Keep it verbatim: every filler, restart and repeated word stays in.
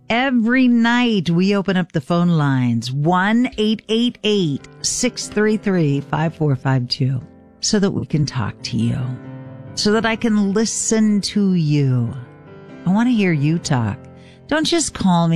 Every night we open up the phone lines, one eight eight eight, six three three, five four five two, so that we can talk to you, so that I can listen to you. I want to hear you talk. Don't just call me.